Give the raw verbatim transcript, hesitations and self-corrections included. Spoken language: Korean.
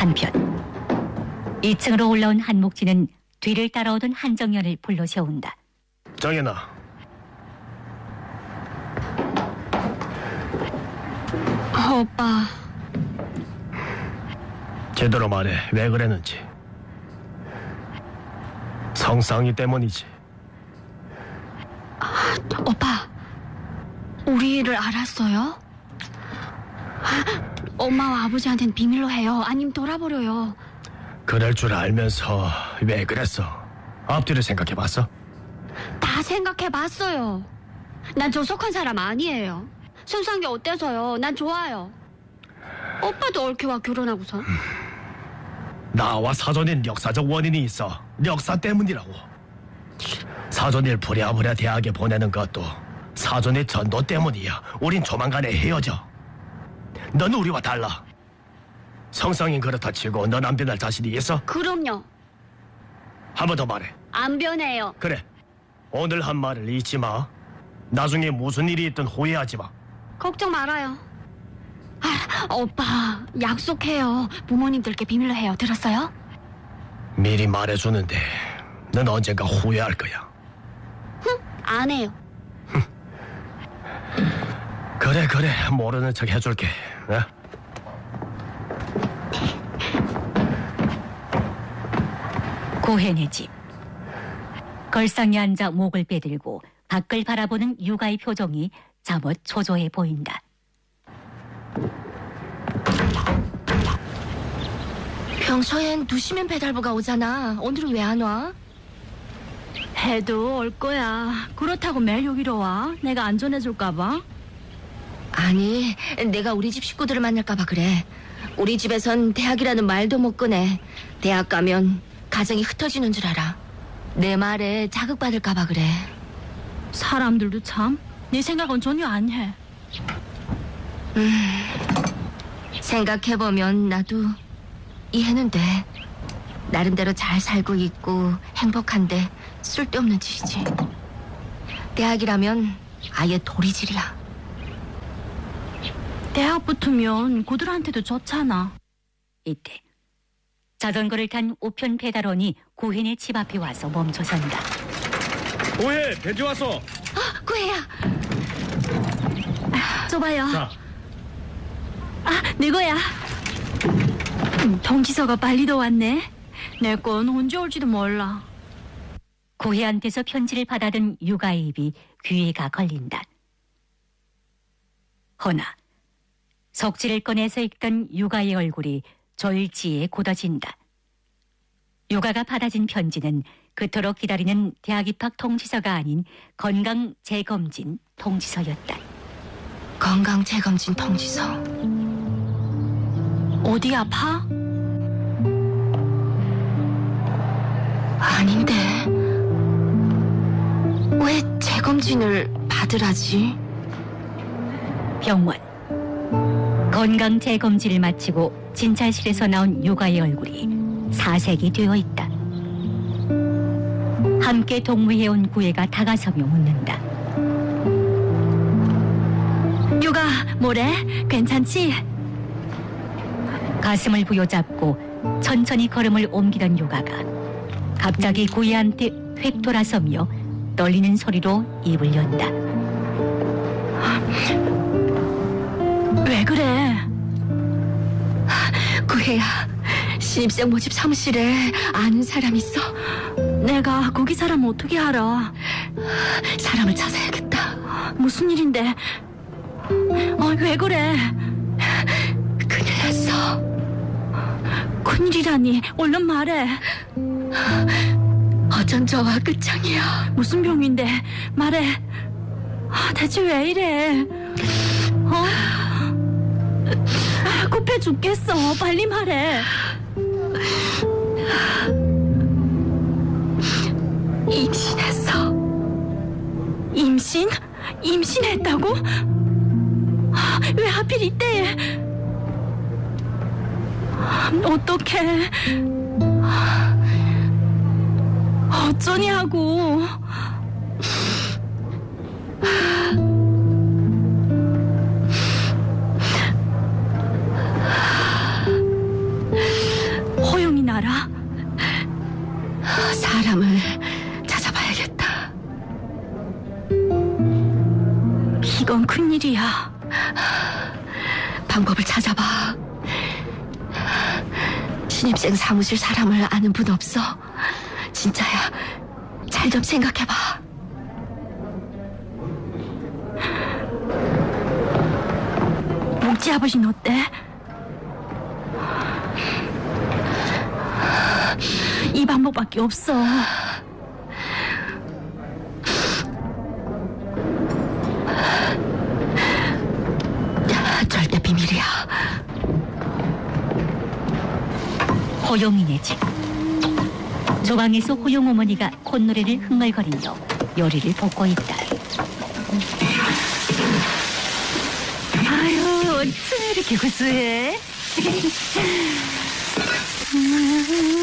한편 이 층으로 올라온 한목진은 뒤를 따라오던 한정연을 불러 세운다. 정연아, 어, 오빠. 제대로 말해. 왜 그랬는지. 성상이 때문이지. 오빠, 우리를 알았어요? 엄마와 아버지한테는 비밀로 해요. 아니면 돌아버려요. 그럴 줄 알면서 왜 그랬어? 앞뒤를 생각해봤어? 다 생각해봤어요. 난 조속한 사람 아니에요. 순수한 게 어때서요? 난 좋아요. 오빠도 올케와 결혼하고서. 나와 사돈인 역사적 원인이 있어. 역사 때문이라고. 사돈일 부랴부랴 대학에 보내는 것도 사돈의 전도 때문이야. 우린 조만간에 헤어져. 넌 우리와 달라. 성상인 그렇다 치고 넌 안 변할 자신이 있어? 그럼요. 한 번 더 말해. 안 변해요. 그래. 오늘 한 말을 잊지 마. 나중에 무슨 일이 있든 후회하지 마. 걱정 말아요. 아, 오빠, 약속해요. 부모님들께 비밀로 해요. 들었어요? 미리 말해주는데 넌 언젠가 후회할 거야. 흥, 안 해요. 그래 그래 모르는 척 해줄게. 어? 고현의 집. 걸상에 앉아 목을 빼들고 밖을 바라보는 육아의 표정이 잠옷 초조해 보인다. 평소엔 두시면 배달부가 오잖아. 오늘은 왜 안 와? 해도 올 거야. 그렇다고 매일 여기로 와? 내가 안전해줄까 봐? 아니, 내가 우리 집 식구들을 만날까 봐 그래. 우리 집에선 대학이라는 말도 못 꺼내. 대학 가면 가정이 흩어지는 줄 알아. 내 말에 자극받을까 봐 그래. 사람들도 참, 네 생각은 전혀 안 해. 음, 생각해보면 나도 이해는 돼. 나름대로 잘 살고 있고 행복한데 쓸데없는 짓이지. 대학이라면 아예 도리질이야. 대학 붙으면 고들한테도 좋잖아. 이때 자전거를 탄 우편 배달원이 고현의 집 앞에 와서 멈춰선다. 오해 배지 왔어. 아, 구혜야. 줘봐요. 자. 아, 내 거야. 음, 동지서가 빨리도 왔네. 내 건 언제 올지도 몰라. 고혜한테서 편지를 받아든 육아의 입이 귀에가 걸린다. 허나 속지를 꺼내서 읽던 육아의 얼굴이 졸지에 굳어진다. 육아가 받아진 편지는 그토록 기다리는 대학 입학 통지서가 아닌 건강 재검진 통지서였다. 건강 재검진 통지서. 어디 아파? 아닌데. 왜 재검진을 받으라지? 병원. 건강 재검진을 마치고 진찰실에서 나온 육아의 얼굴이 사색이 되어 있다. 함께 동무해온 구애가 다가서며 묻는다. 육아, 뭐래? 괜찮지? 가슴을 부여잡고 천천히 걸음을 옮기던 육아가 갑자기 구애한테 휙 돌아서며 떨리는 소리로 입을 연다. 왜 그래? 구혜야, 신입생 모집 사무실에 아는 사람 있어? 내가 거기 사람 어떻게 알아? 사람을 찾아야겠다. 무슨 일인데? 어, 왜 그래? 큰일 났어. 큰일이라니, 얼른 말해. 어쩐저와 끝장이야. 무슨 병인데? 말해. 아, 대체 왜 이래? 어? 아, 급해 죽겠어. 빨리 말해. 임신했어. 임신? 임신했다고? 아, 왜 하필 이때에? 어떡해. 어쩌냐고. 비밀이야. 방법을 찾아봐. 신입생 사무실 사람을 아는 분 없어? 진짜야. 잘 좀 생각해봐. 목지 아버지는 어때? 이 방법밖에 없어. 절대 비밀이야. 호용이네 집. 조방에서 호용 어머니가 콧노래를 흥얼거리며 요리를 볶고 있다. 아유, 어쩜 이렇게 구수해?